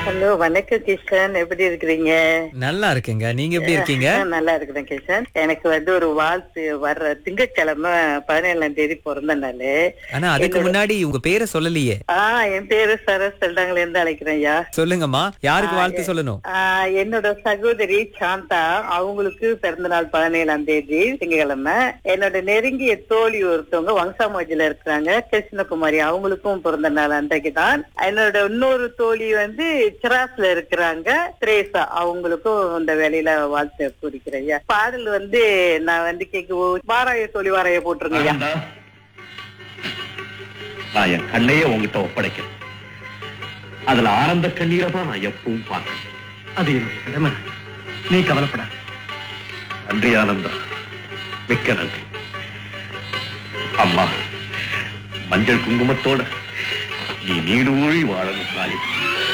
Hello, வணக்கம் கிஷன். எப்படி இருக்கிறீங்க? நல்லா இருக்கேங்க. நீங்க எப்படி இருக்கீங்க? நல்லா இருக்கிறேன் கிஷன். எனக்கு ஒரு வாழ்த்து. வர்ற திங்கட்கிழமை 17ஆம் தேதி பிறந்த நாள். ஆனா அதுக்கு முன்னாடி உங்க பேரை சொல்லலையே. என் பேரு சரஸ் செல்டாங்கல இருந்து அழைக்கிறேன் ஐயா. சொல்லுங்கம்மா, யாருக்கு வாழ்த்து சொல்லணும்? என்னோட சகோதரி சாந்தா, அவங்களுக்கு பிறந்த நாள் 17ஆம் தேதி திங்கட்கிழமை. என்னோட நெருங்கிய தோழி ஒருத்தவங்க வங்சாமோஜில இருக்கிறாங்க, கிருஷ்ணகுமாரி, அவங்களுக்கும் பிறந்த நாள் அன்றைக்கு தான். என்னோட இன்னொரு தோழி சிராஸ்ல இருக்கிறாங்க, திரேசா, அவங்களுக்கும் இந்த வேலையில வாழ்த்து கூறிக்கிறேன். பாடல் நான் கேட்க வாராய தோழி வாராய போட்டுருங்க. நான் என் கண்ணையே உங்ககிட்ட ஒப்படைக்கிறேன். அதுல ஆனந்த கண்ணீரை தான் நான் எப்பவும் பார்க்கிறேன். அது என்னுடைய கடமை. நீ கவலைப்பட. நன்றி ஆனந்தா, மிக்க நன்றி. அம்மா, மஞ்சள் குங்குமத்தோட நீ நீடூழி வாழணும்.